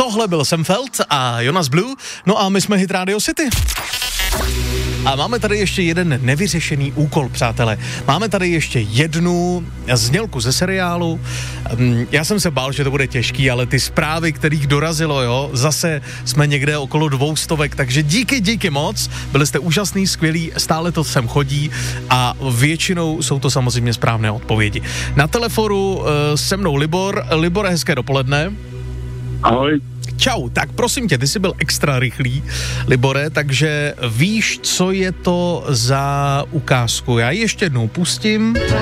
Tohle byl Sam Feld a Jonas Blue, no a my jsme Hit Radio City. A máme tady ještě jeden nevyřešený úkol, přátelé. Máme tady ještě jednu znělku ze seriálu. Já jsem se bál, že to bude těžký, ale ty zprávy, kterých dorazilo, jo, zase jsme někde okolo 200, takže díky moc. Byli jste úžasný, skvělý, stále to sem chodí a většinou jsou to samozřejmě správné odpovědi. Na telefonu se mnou Libor. Libore, hezké dopoledne. Ahoj. Čau, tak prosím tě, ty jsi byl extra rychlý, Libore, takže víš, co je to za ukázku. Já ji ještě jednou pustím.